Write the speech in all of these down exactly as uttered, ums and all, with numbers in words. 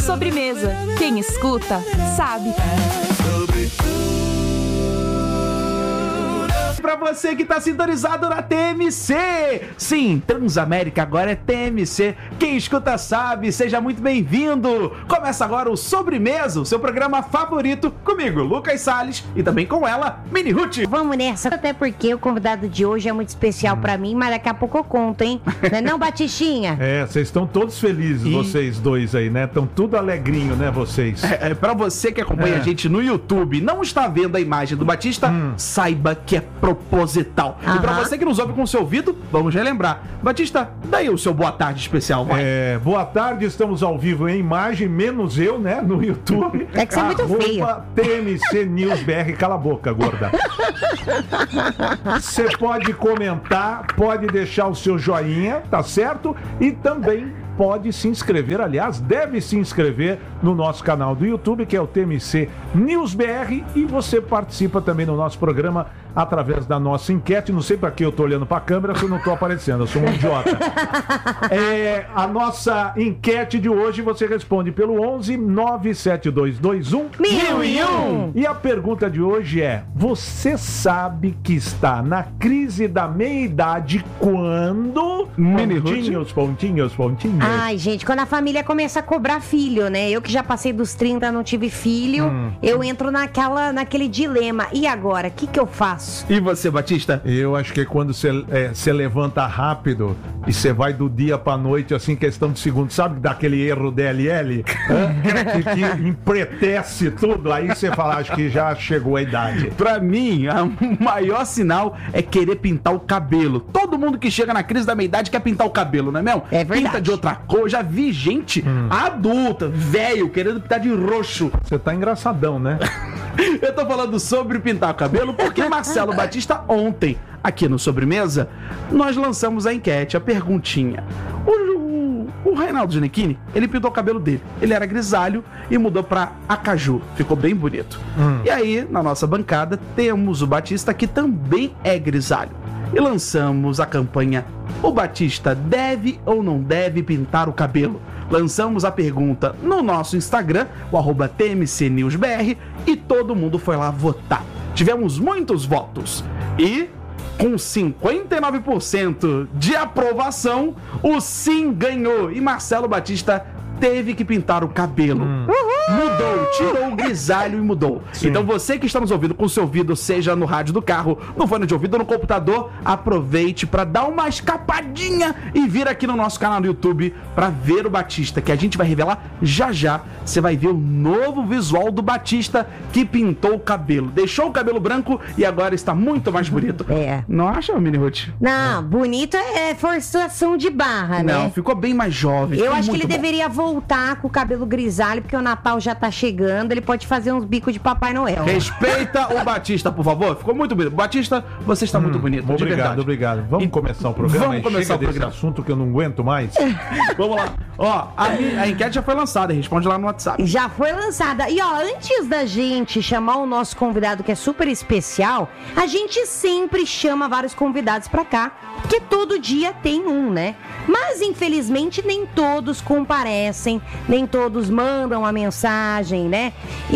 Sobremesa. Quem escuta, sabe. Pra você que tá sintonizado na T M C. Sim, Transamérica agora é T M C. Quem escuta sabe, seja muito bem-vindo. Começa agora o Sobremesa, o seu programa favorito, comigo, Lucas Salles, e também com ela, Mini Ruth. Vamos nessa, até porque o convidado de hoje é muito especial hum. pra mim, mas daqui a pouco eu conto, hein? Não é não, Batistinha? É, vocês estão todos felizes, e... vocês dois aí, né? Estão tudo alegrinho, né, vocês? É, é, pra você que acompanha é. a gente no YouTube, não está vendo a imagem do Batista, hum. saiba que é proposital. Aham. E pra você que nos ouve com o seu ouvido, vamos relembrar. Batista, daí o seu boa tarde especial, vai. É, boa tarde, estamos ao vivo em imagem, menos eu, né, no YouTube. É que você é muito feio. T M C News B R, cala a boca, gorda. Você pode comentar, pode deixar o seu joinha, tá certo? E também pode se inscrever, aliás, deve se inscrever no nosso canal do YouTube, que é o T M C News B R, e você participa também no nosso programa através da nossa enquete. Não sei pra que eu tô olhando pra câmera se eu não tô aparecendo, eu sou um idiota. É, a nossa enquete de hoje você responde pelo onze nove sete dois dois um mil e um. E a pergunta de hoje é: você sabe que está na crise da meia-idade quando? Pontinhos, pontinhos, pontinhos. Ai, gente, quando a família começa a cobrar filho, né? Eu que já passei dos trinta, não tive filho, hum. eu entro naquela, naquele dilema. E agora, o que que eu faço? E você, Batista? Eu acho que é quando você é, levanta rápido e você vai do dia pra noite, assim, questão de segundos, sabe daquele erro D L L? que, que empretece tudo, aí você fala, acho que já chegou a idade. Pra mim, o maior sinal é querer pintar o cabelo. Todo mundo que chega na crise da meia-idade quer pintar o cabelo, não é mesmo? É verdade. Pinta de outra cor. Já vi gente hum. adulta, velho, querendo pintar de roxo. Você tá engraçadão, né? Eu tô falando sobre pintar o cabelo porque Marcelo Batista, ontem, aqui no Sobremesa, nós lançamos a enquete, a perguntinha. O, o, o Reinaldo Ginechini, ele pintou o cabelo dele. Ele era grisalho e mudou pra acaju. Ficou bem bonito. Hum. E aí, na nossa bancada, temos o Batista, que também é grisalho. E lançamos a campanha: o Batista deve ou não deve pintar o cabelo? Lançamos a pergunta no nosso Instagram, o arroba T M C News B R, e todo mundo foi lá votar. Tivemos muitos votos e, com cinquenta e nove por cento de aprovação, o sim ganhou e Marcelo Batista teve que pintar o cabelo. Hum. Mudou, tirou o grisalho e mudou. Sim. Então você que está nos ouvindo com o seu ouvido, seja no rádio do carro, no fone de ouvido ou no computador, aproveite para dar uma escapadinha e vir aqui no nosso canal no YouTube para ver o Batista, que a gente vai revelar já já. Você vai ver o novo visual do Batista que pintou o cabelo. Deixou o cabelo branco e agora está muito mais bonito. É. Não acha, Mini Ruth? Não, bonito é forçação de barra, né? Não, ficou bem mais jovem. Eu acho que ele bom. deveria voltar com o cabelo grisalho, porque o Natal já tá chegando, ele pode fazer uns bicos de Papai Noel. Respeita o Batista, por favor. Ficou muito bonito. Batista, você está hum, muito bonito. Obrigado, obrigado. Vamos e... começar o programa? Vamos começar o programa. Desse assunto que eu não aguento mais. Vamos lá. Ó, a, a enquete já foi lançada, responde lá no WhatsApp. Já foi lançada. E ó, antes da gente chamar o nosso convidado, que é super especial, a gente sempre chama vários convidados pra cá, porque todo dia tem um, né? Mas infelizmente nem todos comparecem, nem todos mandam a mensagem, né?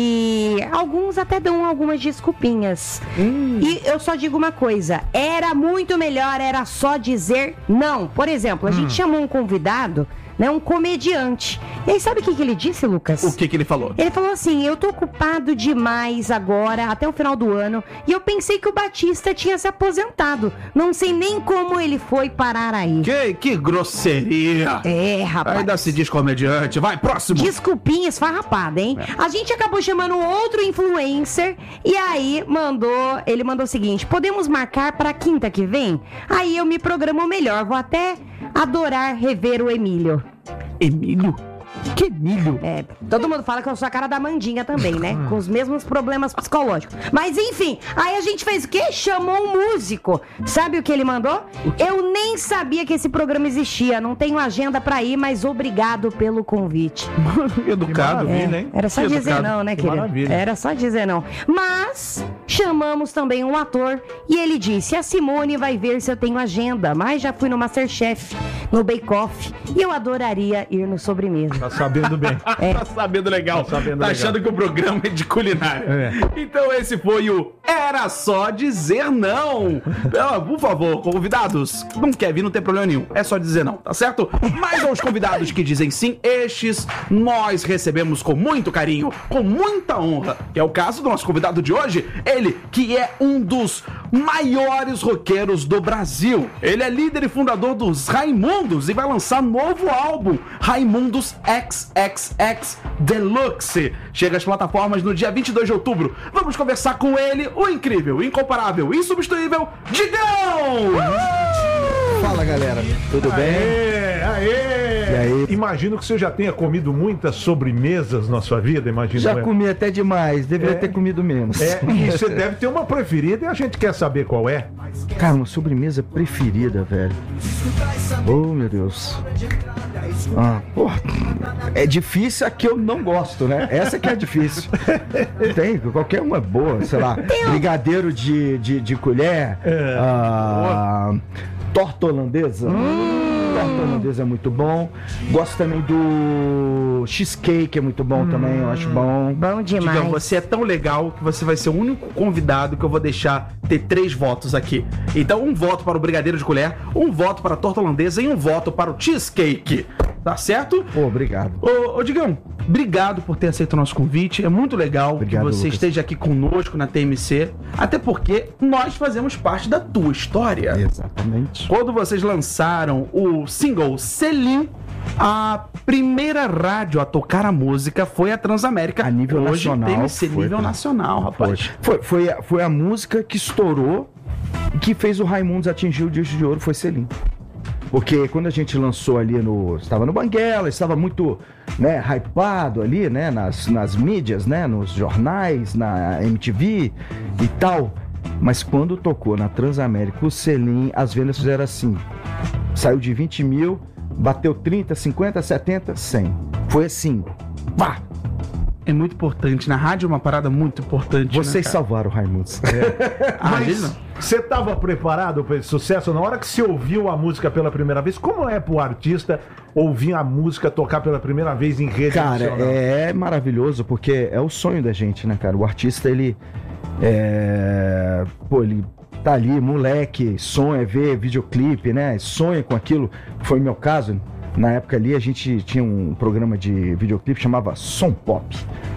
E alguns até dão algumas desculpinhas. Hum. E eu só digo uma coisa: era muito melhor, era só dizer não. Por exemplo, a hum. gente chamou um convidado, né, um comediante. E aí, sabe o que, que ele disse, Lucas? O que, que ele falou? Ele falou assim: eu tô ocupado demais agora, até o final do ano, e eu pensei que o Batista tinha se aposentado. Não sei nem como ele foi parar aí. Que, que grosseria! É, rapaz. Ainda se diz comediante. Vai, próximo! Desculpinha esfarrapada, hein? É. A gente acabou chamando outro influencer, e aí mandou, ele mandou o seguinte: podemos marcar pra quinta que vem? Aí eu me programo melhor, vou até adorar rever o Emílio. Emílio? Que Emílio? É, todo mundo fala que eu sou a cara da Mandinha também, né? Com os mesmos problemas psicológicos. Mas enfim, aí a gente fez o quê? Chamou um músico. Sabe o que ele mandou? Eu nem sabia que esse programa existia. Não tenho agenda pra ir, mas obrigado pelo convite. Educado, é, hein? Era só que dizer educado. não, né, que querido? Maravilha. Era só dizer não. Mas chamamos também um ator e ele disse: a Simone vai ver se eu tenho agenda, mas já fui no MasterChef. no Bake Off. E eu adoraria ir no Sobremesa. Tá sabendo bem. É. Tá sabendo legal. Tá, sabendo tá legal. achando que o programa é de culinária. É. Então esse foi o Era Só Dizer Não. Ah, por favor, convidados, não quer vir, não tem problema nenhum. É só dizer não, tá certo? Mas aos convidados que dizem sim, estes nós recebemos com muito carinho, com muita honra. Que é o caso do nosso convidado de hoje, ele que é um dos maiores roqueiros do Brasil. Ele é líder e fundador dos Raimundos e vai lançar novo álbum, Raimundos X X X Deluxe. Chega às plataformas no dia vinte e dois de outubro. Vamos conversar com ele, o incrível, incomparável, insubstituível Digão! Fala, galera, tudo bem? Aê, aê. E aí? Imagino que você já tenha comido muitas sobremesas na sua vida, imagino. Já é. comi até demais, deveria É. ter comido menos. É, e você deve ter uma preferida e a gente quer saber qual é. Cara, uma sobremesa preferida, velho. Oh, meu Deus. Ah, porra, é difícil a que eu não gosto, né? Essa que é difícil. Tem, qualquer uma é boa, sei lá. Brigadeiro de, de, de colher. É. Ah, torta holandesa. Torta holandesa é muito bom. Gosto também do cheesecake, é muito bom também, eu acho bom. Bom demais. Digão, você é tão legal que você vai ser o único convidado que eu vou deixar ter três votos aqui. Então, um voto para o brigadeiro de colher, um voto para a torta holandesa e um voto para o cheesecake. Tá certo? Pô, obrigado. Ô, ô Digão, obrigado por ter aceito o nosso convite. É muito legal Obrigado, que você Lucas. esteja aqui conosco na T M C. Até porque nós fazemos parte da tua história. Exatamente. Quando vocês lançaram o single Selim, a primeira rádio a tocar a música foi a Transamérica. A nível Hoje nacional, T M C foi, nível cara. nacional, rapaz. Foi, foi, a, foi a música que estourou e que fez o Raimundos atingir o disco de ouro, foi Selim. Porque quando a gente lançou ali no... Estava no Banguela, estava muito, né, hypado ali, né, nas, nas mídias, né, nos jornais, na M T V e tal. Mas quando tocou na Transamérica, o Selim, as vendas fizeram assim. Saiu de vinte mil, bateu trinta, cinquenta, setenta, cem. Foi assim. Pá! É muito importante. Na rádio é uma parada muito importante. Vocês né, cara? salvaram o Raimundos. Ah, ele Mas não. você estava preparado para esse sucesso? Na hora que você ouviu a música pela primeira vez, como é pro artista ouvir a música tocar pela primeira vez em rede Cara, nacional? é maravilhoso, porque é o sonho da gente, né, cara? O artista, ele... É... Pô, ele tá ali, moleque, sonha ver videoclipe, né? Sonha com aquilo. Foi o meu caso. Na época ali, a gente tinha um programa de videoclipe, chamava Som Pop.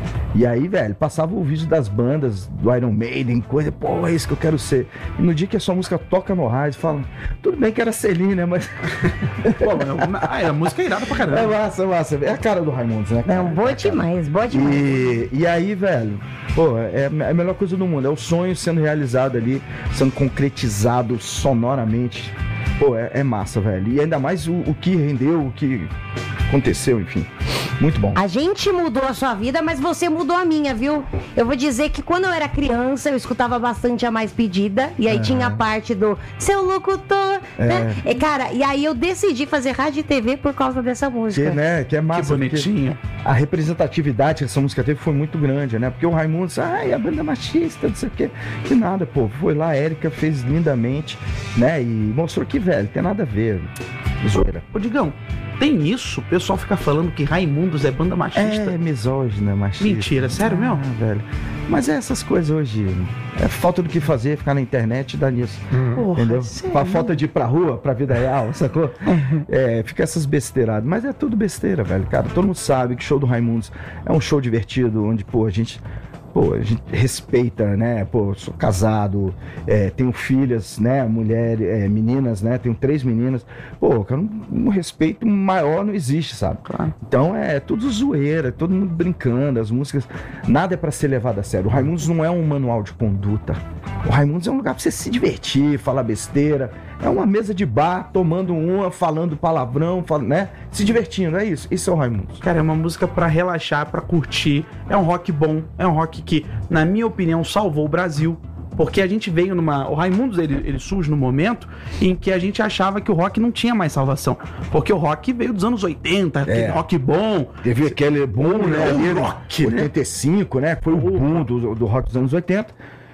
E aí, velho, passava o vídeo das bandas, do Iron Maiden, coisa, pô, é isso que eu quero ser. E no dia que a sua música toca no rádio, falam, tudo bem que era Selim, né, mas... Pô, mas, ah, a música é irada pra é caramba. massa, é massa. É a cara do Raimundos, né, cara? Não, boa demais, boa demais. E, e aí, velho, pô, é a melhor coisa do mundo. É o sonho sendo realizado ali, sendo concretizado sonoramente. Pô, é, é massa, velho. E ainda mais o, o que rendeu, o que aconteceu, enfim. Muito bom. A gente mudou a sua vida, mas você mudou a minha, viu? Eu vou dizer que quando eu era criança, eu escutava bastante a Mais Pedida. E aí tinha a parte do seu locutor, É. né? E, cara, e aí eu decidi fazer rádio e T V por causa dessa Que, música. né, que é Que massa. porque bonitinho. A representatividade que essa música teve foi muito grande, né? Porque o Raimundos, ai, a banda machista, não sei o quê. Que nada, pô. Foi lá, a Érica fez lindamente, né? E mostrou que, velho, tem nada a ver. Zoeira. Ô, Digão, tem isso? O pessoal fica falando que Raimundos é banda machista. É misógina, machista. Mentira, sério mesmo? Ah, velho. Mas é essas coisas hoje. É falta do que fazer, ficar na internet e dar nisso. Porra, Entendeu? sério? Com a falta de ir pra rua, pra vida real, sacou? É, fica essas besteiradas. Mas é tudo besteira, velho. Cara, todo mundo sabe que show do Raimundos é um show divertido, onde, pô, a gente. Pô, a gente respeita, né? Pô, sou casado, é, tenho filhas, né? Mulher, é, meninas, né? Tenho três meninas. Pô, cara, um, um respeito maior não existe, sabe? Claro. Então é tudo zoeira, todo mundo brincando, as músicas, nada é pra ser levado a sério. O Raimundos não é um manual de conduta. O Raimundos é um lugar pra você se divertir, falar besteira. É uma mesa de bar, tomando uma, falando palavrão, falando, né? Se divertindo, é isso. Isso é o Raimundos. Cara, é uma música pra relaxar, pra curtir. É um rock bom, é um rock que, na minha opinião, salvou o Brasil. Porque a gente veio numa... O Raimundos, ele, ele surge no momento em que a gente achava que o rock não tinha mais salvação. Porque o rock veio dos anos oitenta, aquele rock bom. Teve aquele boom, né? o ali, rock, né? oitenta e cinco, né? Foi o boom do, do rock dos anos oitenta.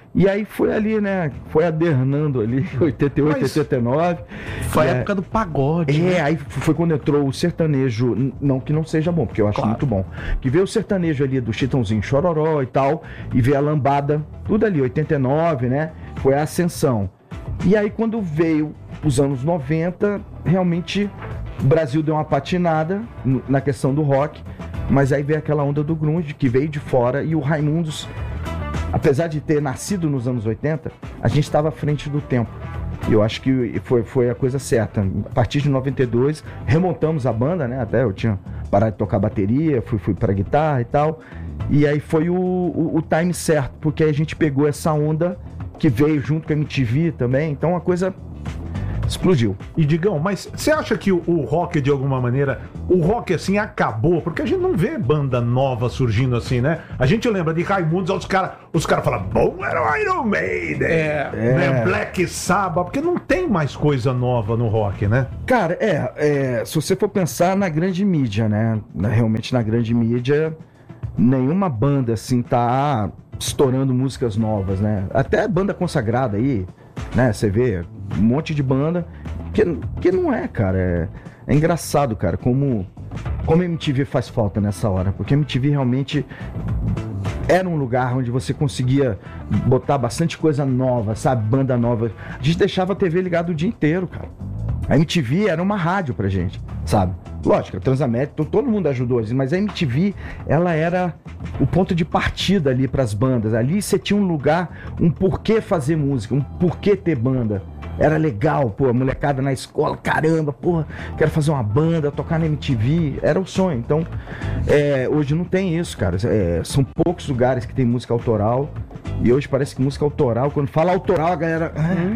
E aí foi ali, né? Foi adernando ali, oitenta e oito, Mas oitenta e nove. Foi a É, época do pagode. É, né? aí foi quando entrou o sertanejo, n- não que não seja bom, porque eu acho Claro. muito bom. Que veio o sertanejo ali do Chitãozinho Chororó e tal, e veio a lambada, tudo ali, oitenta e nove, né? Foi a ascensão. E aí quando veio os anos noventa, realmente o Brasil deu uma patinada no- na questão do rock, mas aí veio aquela onda do grunge que veio de fora e o Raimundos, apesar de ter nascido nos anos oitenta, a gente estava à frente do tempo. E eu acho que foi, foi a coisa certa. A partir de noventa e dois, remontamos a banda, né? Até eu tinha parado de tocar bateria, fui, fui pra guitarra e tal. E aí foi o, o, o time certo, porque aí a gente pegou essa onda que veio junto com a M T V também. Então a coisa explodiu. E Digão, mas você acha que o, o rock, de alguma maneira, o rock assim acabou? Porque a gente não vê banda nova surgindo assim, né? A gente lembra de Raimundos, os caras os cara falam, bom, era o Iron Maiden, É. né? Black Sabbath, porque não tem mais coisa nova no rock, né? Cara, é, é, se você for pensar na grande mídia, né? na- realmente na grande mídia, nenhuma banda assim tá estourando músicas novas, né? Até banda consagrada aí, né? Você vê um monte de banda que, que não é, cara. É, é engraçado, cara, como, como a M T V faz falta nessa hora, porque a M T V realmente era um lugar onde você conseguia botar bastante coisa nova, sabe? Banda nova. A gente deixava a T V ligada o dia inteiro, cara. A M T V era uma rádio pra gente, sabe? Lógico, a Transamérica, to- todo mundo ajudou, mas a M T V, ela era o ponto de partida ali pras bandas. Ali você tinha um lugar, um porquê fazer música, um porquê ter banda. Era legal, pô, a molecada na escola, caramba, porra, quero fazer uma banda, tocar na M T V, era o sonho. Então, é, hoje não tem isso, cara. É, são poucos lugares que tem música autoral. E hoje parece que música autoral, quando fala autoral, a galera.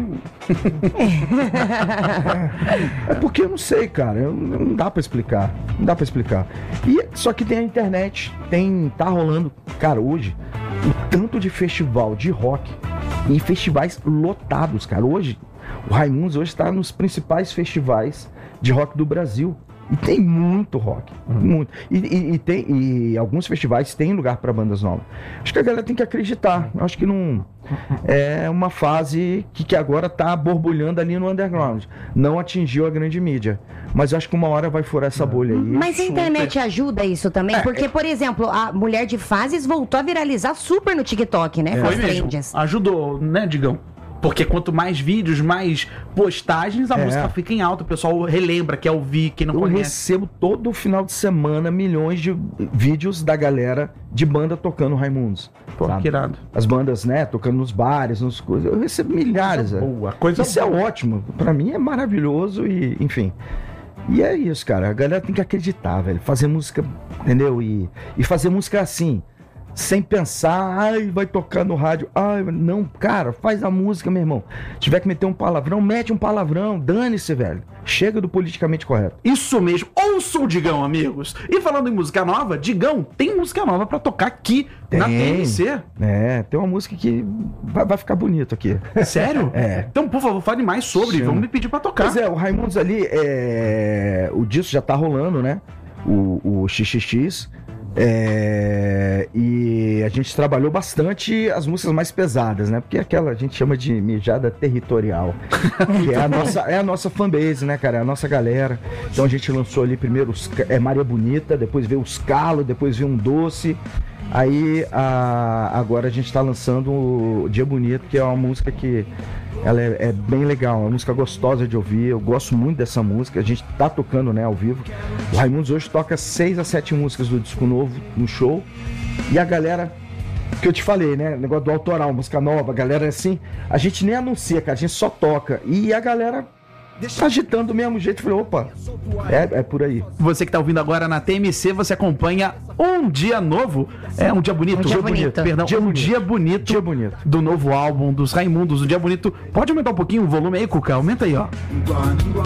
É porque eu não sei, cara. eu- Não dá pra explicar. Não dá pra explicar. E, só que tem a internet, tem. Tá rolando. Cara, hoje, o tanto de festival de rock em festivais lotados, cara. Hoje, o Raimundos hoje tá nos principais festivais de rock do Brasil. E tem muito rock. Muito. E, e- e tem, e alguns festivais têm lugar para bandas novas. Acho que a galera tem que acreditar. Acho que não. É uma fase que, que agora tá borbulhando ali no underground. Não atingiu a grande mídia. Mas eu acho que uma hora vai furar essa bolha aí. Mas a internet ajuda isso também? Porque, por exemplo, a Mulher de Fases voltou a viralizar super no TikTok, né? Com Foi as mesmo. trends. Ajudou, né, Digão? Porque quanto mais vídeos, mais postagens, a É. música fica em alta. O pessoal relembra, quer ouvir, quem não Eu conhece. recebo todo final de semana milhões de vídeos da galera de banda tocando Raimundos. Pô, sabe? que irado. As bandas, né, tocando nos bares, nos coisas. Eu recebo milhares. é. Boa, coisa Isso é ótimo. Pra mim é maravilhoso e, enfim. E é isso, cara. A galera tem que acreditar, velho. Fazer música, entendeu? E, e fazer música assim, sem pensar, ai, vai tocar no rádio. Ai, não, cara, faz a música, meu irmão. Se tiver que meter um palavrão, mete um palavrão. Dane-se, velho. Chega do politicamente correto. Isso mesmo. Ouça o Digão, amigos. E falando em música nova, Digão, tem música nova pra tocar aqui na T M C. É, tem uma música que vai, vai ficar bonito aqui. Sério? É. Então, por favor, fale mais sobre. Chama. Vamos me pedir pra tocar. Pois é, o Raimundos ali, é... o disco já tá rolando, né? O, o X X X. É, e a gente trabalhou bastante as músicas mais pesadas, né? Porque é aquela a gente chama de mijada territorial, que é a nossa, é a nossa fanbase, né, cara? É a nossa galera. Então a gente lançou ali primeiro os, é Maria Bonita, depois veio os Calo, depois veio um Doce. Aí a, agora a gente tá lançando o Dia Bonito, que é uma música que ela é, é bem legal, uma música gostosa de ouvir. Eu gosto muito dessa música. A gente tá tocando, né, ao vivo. O Raimundos hoje toca seis a sete músicas do disco novo no show. E a galera, que eu te falei, né, negócio do autoral, música nova, a galera assim, a gente nem anuncia, cara, a gente só toca. E a galera tá agitando do mesmo jeito. Eu falei, opa, é, é por aí. Você que tá ouvindo agora na T M C, você acompanha Um Dia Novo. É um dia bonito. Um Dia Bonito. Perdão, Dia um Bonito. dia bonito. Dia Bonito. Do novo álbum dos Raimundos, Um Dia Bonito. Pode aumentar um pouquinho o volume aí, Cuca? Aumenta aí, ó.